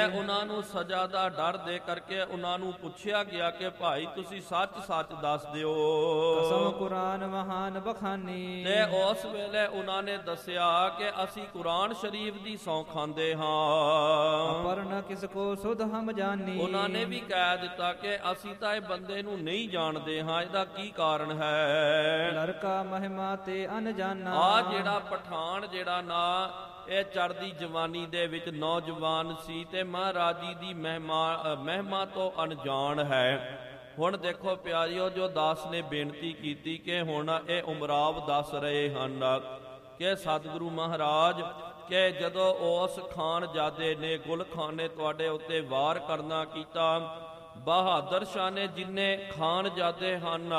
ਉਹਨਾਂ ਨੂੰ ਸਜ਼ਾ ਦਾ ਡਰ ਦੇ ਕਰਕੇ ਉਹਨਾਂ ਨੂੰ ਪੁੱਛਿਆ ਗਿਆ ਕਿ ਭਾਈ ਤੁਸੀਂ ਸੱਚ ਸੱਚ ਦੱਸ ਦਿਓ। ਕਸਮ ਕੁਰਾਨ ਮਹਾਨ ਬਖਾਨੀ। ਤੇ ਉਸ ਵੇਲੇ ਉਹਨਾਂ ਨੇ ਦੱਸਿਆ ਕਿ ਅਸੀਂ ਕੁਰਾਨ ਸ਼ਰੀਫ ਦੀ ਸਹੁੰ ਖਾਂਦੇ ਹਾਂ। ਪਰ ਨ ਕਿਸ ਕੋ ਸੁਧ ਹਮ ਜਾਨੀ। ਉਹਨਾਂ ਨੇ ਵੀ ਕਹਿ ਦਿੱਤਾ ਕਿ ਅਸੀਂ ਤਾਂ ਇਹ ਬੰਦੇ ਨੂੰ ਨਹੀਂ ਜਾਣਦੇ ਹਾਂ, ਇਹਦਾ ਕੀ ਕਾਰਨ ਹੈ? ਲੜਕਾ ਮਹਿਮਾ ਤੇ ਅਨਜਾਨਾ। ਆ ਜਿਹੜਾ ਪਠਾਨ ਜਿਹੜਾ ਨਾ ਇਹ ਚੜ੍ਹਦੀ ਜਵਾਨੀ ਦੇ ਵਿੱਚ ਨੌਜਵਾਨ ਸੀ ਤੇ ਮਹਾਰਾਜ ਜੀ ਦੀ ਮਹਿਮਾ ਤੋਂ ਅਣਜਾਣ ਹੈ। ਹੁਣ ਦੇਖੋ ਪਿਆਰਿਓ, ਜੋ ਦਾਸ ਨੇ ਬੇਨਤੀ ਕੀਤੀ ਕਿ ਹੁਣ ਇਹ ਉਮਰਾਵ ਦੱਸ ਰਹੇ ਹਨ ਕਿ ਸਤਿਗੁਰੂ ਮਹਾਰਾਜ ਕਿ ਜਦੋਂ ਉਸ ਖਾਨਜ਼ਾਦੇ ਨੇ ਗੁਲ ਖਾਨ ਨੇ ਤੁਹਾਡੇ ਉੱਤੇ ਵਾਰ ਕਰਨਾ ਕੀਤਾ, ਬਹਾਦਰ ਸ਼ਾਹ ਨੇ ਜਿੰਨੇ ਖਾਨਜ਼ਾਦੇ ਹਨ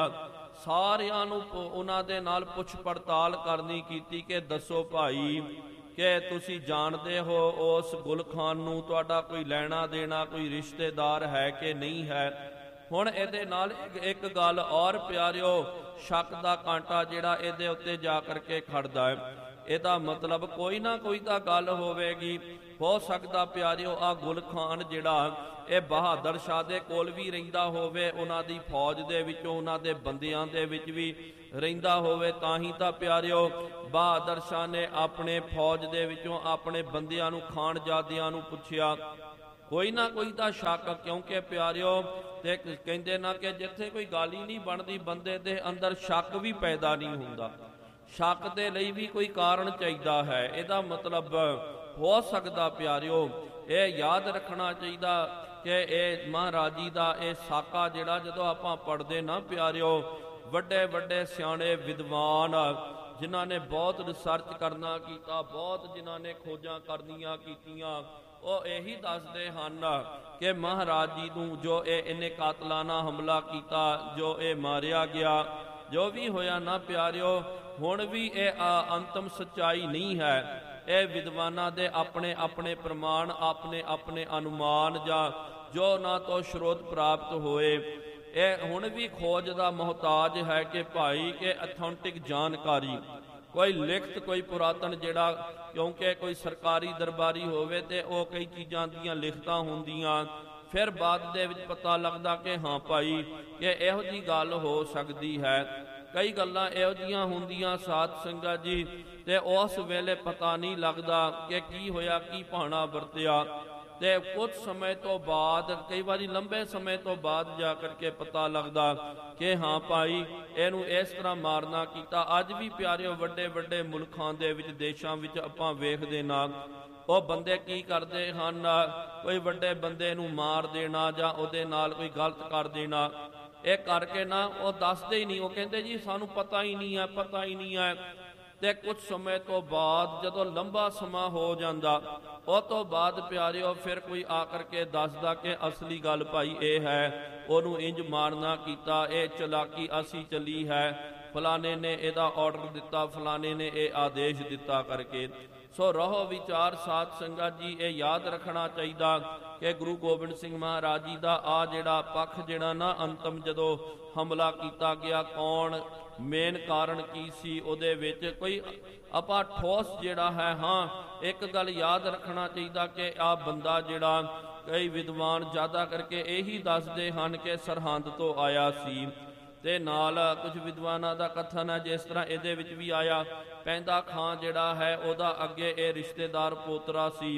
ਸਾਰਿਆਂ ਨੂੰ ਉਹਨਾਂ ਦੇ ਨਾਲ ਪੁੱਛ ਪੜਤਾਲ ਕਰਨੀ ਕੀਤੀ ਕਿ ਦੱਸੋ ਭਾਈ ਕਿ ਤੁਸੀਂ ਜਾਣਦੇ ਹੋ ਉਸ ਗੁਲ ਖਾਨ ਨੂੰ, ਤੁਹਾਡਾ ਕੋਈ ਲੈਣਾ ਦੇਣਾ, ਕੋਈ ਰਿਸ਼ਤੇਦਾਰ ਹੈ ਕਿ ਨਹੀਂ ਹੈ? ਹੁਣ ਇਹਦੇ ਨਾਲ ਇੱਕ ਗੱਲ ਔਰ ਪਿਆਰਿਓ, ਸ਼ੱਕ ਦਾ ਕਾਂਟਾ ਜਿਹੜਾ ਇਹਦੇ ਉੱਤੇ ਜਾ ਕਰਕੇ ਖੜਦਾ ਹੈ। ਇਹਦਾ ਮਤਲਬ ਕੋਈ ਨਾ ਕੋਈ ਤਾਂ ਗੱਲ ਹੋਵੇਗੀ। ਹੋ ਸਕਦਾ ਪਿਆਰਿਓ ਆ ਗੁਲ ਖਾਨ ਜਿਹੜਾ ਇਹ ਬਹਾਦਰ ਸ਼ਾਹ ਦੇ ਕੋਲ ਵੀ ਰਹਿੰਦਾ ਹੋਵੇ, ਉਹਨਾਂ ਦੀ ਫੌਜ ਦੇ ਵਿੱਚੋਂ ਉਹਨਾਂ ਦੇ ਬੰਦਿਆਂ ਦੇ ਵਿੱਚ ਵੀ ਰਹਿੰਦਾ ਹੋਵੇ, ਤਾਂ ਹੀ ਤਾਂ ਪਿਆਰਿਓ ਬਹਾਦਰ ਸ਼ਾਹ ਨੇ ਆਪਣੇ ਫੌਜ ਦੇ ਵਿੱਚੋਂ ਆਪਣੇ ਬੰਦਿਆਂ ਨੂੰ ਖਾਨਜ਼ਾਦਿਆਂ ਨੂੰ ਪੁੱਛਿਆ। ਕੋਈ ਨਾ ਕੋਈ ਤਾਂ ਸ਼ੱਕ, ਕਿਉਂਕਿ ਪਿਆਰਿਓ ਤੇ ਕਹਿੰਦੇ ਨਾ ਕਿ ਜਿੱਥੇ ਕੋਈ ਗੱਲ ਹੀ ਨਹੀਂ ਬਣਦੀ ਬੰਦੇ ਦੇ ਅੰਦਰ ਸ਼ੱਕ ਵੀ ਪੈਦਾ ਨਹੀਂ ਹੁੰਦਾ। ਸ਼ੱਕ ਦੇ ਲਈ ਵੀ ਕੋਈ ਕਾਰਨ ਚਾਹੀਦਾ ਹੈ। ਇਹਦਾ ਮਤਲਬ ਹੋ ਸਕਦਾ ਪਿਆਰਿਓ ਇਹ ਯਾਦ ਰੱਖਣਾ ਚਾਹੀਦਾ ਕਿ ਇਹ ਮਹਾਰਾਜ ਜੀ ਦਾ ਇਹ ਸਾਕਾ ਜਿਹੜਾ ਜਦੋਂ ਆਪਾਂ ਪੜ੍ਹਦੇ ਨਾ ਪਿਆਰਿਓ, ਵੱਡੇ ਵੱਡੇ ਸਿਆਣੇ ਵਿਦਵਾਨ ਜਿਨ੍ਹਾਂ ਨੇ ਬਹੁਤ ਰਿਸਰਚ ਕਰਨਾ ਕੀਤਾ, ਬਹੁਤ ਜਿਨ੍ਹਾਂ ਨੇ ਖੋਜਾਂ ਕਰਨੀਆਂ ਕੀਤੀਆਂ, ਉਹ ਇਹੀ ਦੱਸਦੇ ਹਨ ਕਿ ਮਹਾਰਾਜ ਜੀ ਨੂੰ ਜੋ ਇਹਨੇ ਕਾਤਲਾਨਾ ਹਮਲਾ ਕੀਤਾ, ਜੋ ਇਹ ਮਾਰਿਆ ਗਿਆ, ਜੋ ਵੀ ਹੋਇਆ ਨਾ ਪਿਆਰਿਓ, ਹੁਣ ਵੀ ਇਹ ਅੰਤਮ ਸੱਚਾਈ ਨਹੀਂ ਹੈ। ਇਹ ਵਿਦਵਾਨਾਂ ਦੇ ਆਪਣੇ ਆਪਣੇ ਪ੍ਰਮਾਣ, ਆਪਣੇ ਆਪਣੇ ਅਨੁਮਾਨ ਜਾਂ ਜੋ ਉਹਨਾਂ ਤੋਂ ਸਰੋਤ ਪ੍ਰਾਪਤ ਹੋਏ, ਇਹ ਹੁਣ ਵੀ ਖੋਜ ਦਾ ਮੁਹਤਾਜ ਹੈ ਕਿ ਭਾਈ ਕਿ ਅਥੈਂਟਿਕ ਜਾਣਕਾਰੀ, ਕੋਈ ਲਿਖਤ, ਕੋਈ ਪੁਰਾਤਨ ਜਿਹੜਾ, ਕਿਉਂਕਿ ਕੋਈ ਸਰਕਾਰੀ ਦਰਬਾਰੀ ਹੋਵੇ ਤੇ ਉਹ ਕਈ ਚੀਜ਼ਾਂ ਦੀਆਂ ਲਿਖਤਾਂ ਹੁੰਦੀਆਂ, ਫਿਰ ਬਾਅਦ ਦੇ ਵਿੱਚ ਪਤਾ ਲੱਗਦਾ ਕਿ ਹਾਂ ਭਾਈ ਕਿ ਇਹੋ ਜਿਹੀ ਗੱਲ ਹੋ ਸਕਦੀ ਹੈ। ਕਈ ਗੱਲਾਂ ਇਹੋ ਜਿਹੀਆਂ ਹੁੰਦੀਆਂ ਸਾਧ ਸੰਗਤ ਜੀ, ਤੇ ਉਸ ਵੇਲੇ ਪਤਾ ਨਹੀਂ ਲੱਗਦਾ ਕਿ ਕੀ ਹੋਇਆ, ਕੀ ਭਾਣਾ ਵਰਤਿਆ, ਤੇ ਕੁਝ ਸਮੇਂ ਤੋਂ ਬਾਅਦ, ਕਈ ਵਾਰੀ ਲੰਬੇ ਸਮੇਂ ਤੋਂ ਬਾਅਦ ਜਾ ਕਰਕੇ ਪਤਾ ਲੱਗਦਾ ਕਿ ਹਾਂ ਭਾਈ ਇਹਨੂੰ ਇਸ ਤਰ੍ਹਾਂ ਮਾਰਨਾ ਕੀਤਾ। ਅੱਜ ਵੀ ਪਿਆਰਿਓ ਵੱਡੇ ਵੱਡੇ ਮੁਲਕਾਂ ਦੇ ਵਿੱਚ, ਦੇਸ਼ਾਂ ਵਿੱਚ ਆਪਾਂ ਵੇਖਦੇ ਨਾ, ਉਹ ਬੰਦੇ ਕੀ ਕਰਦੇ ਹਨ, ਕੋਈ ਵੱਡੇ ਬੰਦੇ ਨੂੰ ਮਾਰ ਦੇਣਾ ਜਾਂ ਉਹਦੇ ਨਾਲ ਕੋਈ ਗਲਤ ਕਰ ਦੇਣਾ, ਇਹ ਕਰਕੇ ਨਾ ਉਹ ਦੱਸਦੇ ਹੀ ਨਹੀਂ, ਉਹ ਕਹਿੰਦੇ ਜੀ ਸਾਨੂੰ ਪਤਾ ਹੀ ਨਹੀਂ ਹੈ, ਪਤਾ ਹੀ ਨਹੀਂ ਹੈ। ਤੇ ਕੁਝ ਸਮੇਂ ਤੋਂ ਬਾਅਦ ਜਦੋਂ ਲੰਬਾ ਸਮਾਂ ਹੋ ਜਾਂਦਾ, ਉਹ ਤੋਂ ਬਾਅਦ ਪਿਆਰਿਓ ਫਿਰ ਕੋਈ ਆ ਕਰਕੇ ਦੱਸਦਾ ਕਿ ਅਸਲੀ ਗੱਲ ਭਾਈ ਇਹ ਹੈ, ਉਹਨੂੰ ਇੰਜ ਮਾਰਨਾ ਕੀਤਾ, ਇਹ ਚਲਾਕੀ ਅਸੀਂ ਚੱਲੀ ਹੈ, ਫਲਾਣੇ ਨੇ ਇਹਦਾ ਆਰਡਰ ਦਿੱਤਾ, ਫਲਾਣੇ ਨੇ ਇਹ ਆਦੇਸ਼ ਦਿੱਤਾ ਕਰਕੇ। ਸੋ ਰਹੋ ਵਿਚਾਰ ਸਾਧ ਸੰਗਤ ਜੀ, ਇਹ ਯਾਦ ਰੱਖਣਾ ਚਾਹੀਦਾ ਕਿ ਗੁਰੂ ਗੋਬਿੰਦ ਸਿੰਘ ਮਹਾਰਾਜ ਜੀ ਦਾ ਆ ਜਿਹੜਾ ਪੱਖ ਜਿਹੜਾ ਨਾ ਅੰਤਮ ਜਦੋਂ ਹਮਲਾ ਕੀਤਾ ਗਿਆ, ਕੌਣ ਮੇਨ ਕਾਰਨ ਕੀ ਸੀ, ਉਹਦੇ ਵਿੱਚ ਕੋਈ ਆਪਾਂ ਠੋਸ ਜਿਹੜਾ ਹੈ, ਹਾਂ ਇੱਕ ਗੱਲ ਯਾਦ ਰੱਖਣਾ ਚਾਹੀਦਾ ਕਿ ਆ ਬੰਦਾ ਜਿਹੜਾ, ਕਈ ਵਿਦਵਾਨ ਜ਼ਿਆਦਾ ਕਰਕੇ ਇਹੀ ਦੱਸਦੇ ਹਨ ਕਿ ਸਰਹੰਦ ਤੋਂ ਆਇਆ ਸੀ, ਤੇ ਨਾਲ ਕੁਝ ਵਿਦਵਾਨਾਂ ਦਾ ਕਥਨ ਹੈ ਜਿਸ ਤਰ੍ਹਾਂ ਇਹਦੇ ਵਿੱਚ ਵੀ ਆਇਆ, ਪੈਂਦਾ ਖਾਂ ਜਿਹੜਾ ਹੈ ਉਹਦਾ ਅੱਗੇ ਇਹ ਰਿਸ਼ਤੇਦਾਰ ਪੋਤਰਾ ਸੀ,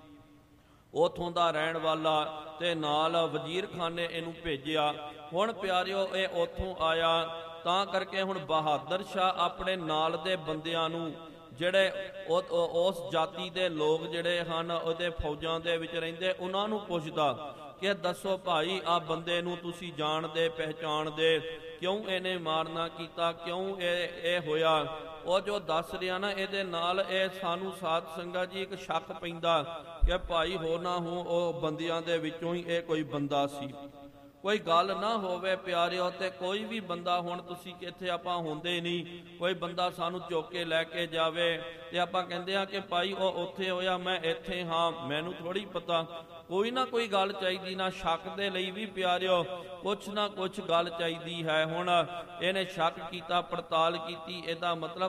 ਉਥੋਂ ਦਾ ਰਹਿਣ ਵਾਲਾ, ਤੇ ਨਾਲ ਵਜ਼ੀਰ ਖਾਨ ਨੇ ਇਹਨੂੰ ਭੇਜਿਆ। ਹੁਣ ਪਿਆਰਿਓ ਇਹ ਉਥੋਂ ਆਇਆ, ਤਾਂ ਕਰਕੇ ਹੁਣ ਬਹਾਦਰ ਸ਼ਾਹ ਆਪਣੇ ਨਾਲ ਦੇ ਬੰਦਿਆਂ ਨੂੰ, ਜਿਹੜੇ ਉਸ ਜਾਤੀ ਦੇ ਲੋਕ ਜਿਹੜੇ ਹਨ ਉਹਦੇ ਫੌਜਾਂ ਦੇ ਵਿੱਚ ਰਹਿੰਦੇ, ਉਹਨਾਂ ਨੂੰ ਪੁੱਛਦਾ ਕਿ ਦੱਸੋ ਭਾਈ ਆ ਬੰਦੇ ਨੂੰ ਤੁਸੀਂ ਜਾਣਦੇ ਪਹਿਚਾਣਦੇ, ਕਿਉਂ ਇਹਨੇ ਮਾਰਨਾ ਕੀਤਾ, ਕਿਉਂ ਇਹ ਹੋਇਆ? ਉਹ ਜੋ ਦੱਸ ਰਿਹਾ ਨਾ, ਇਹਦੇ ਨਾਲ ਇਹ ਸਾਨੂੰ ਸਾਧ ਸੰਗਤ ਜੀ ਇੱਕ ਸ਼ੱਕ ਪੈਂਦਾ ਕਿ ਭਾਈ ਹੋ ਨਾ ਹੋ ਉਹ ਬੰਦਿਆਂ ਦੇ ਵਿੱਚੋਂ ਹੀ ਇਹ ਕੋਈ ਬੰਦਾ ਸੀ। ਕੋਈ ਗੱਲ ਨਾ ਹੋਵੇ ਪਿਆਰਿਓ, ਤੇ ਕੋਈ ਵੀ ਬੰਦਾ, ਹੁਣ ਤੁਸੀਂ ਇੱਥੇ ਆਪਾਂ ਹੁੰਦੇ ਨਹੀਂ, ਕੋਈ ਬੰਦਾ ਸਾਨੂੰ ਚੁੱਕ ਕੇ ਲੈ ਕੇ ਜਾਵੇ ਤੇ ਆਪਾਂ ਕਹਿੰਦੇ ਆ ਕਿ ਭਾਈ ਉਹ ਉੱਥੇ ਹੋਇਆ, ਮੈਂ ਇੱਥੇ ਹਾਂ, ਮੈਨੂੰ ਥੋੜ੍ਹੀ ਪਤਾ। ਕੋਈ ਨਾ ਕੋਈ ਗੱਲ ਚਾਹੀਦੀ, ਨਾ ਸ਼ੱਕ ਦੇ ਲਈ ਵੀ ਪਿਆਰਿਓ ਕੁਛ ਨਾ ਕੁਛ ਗੱਲ ਚਾਹੀਦੀ ਹੈ। ਹੁਣ ਇਹਨੇ ਸ਼ੱਕ ਕੀਤਾ, ਪੜਤਾਲ ਕੀਤੀ, ਇਹਦਾ ਮਤਲਬ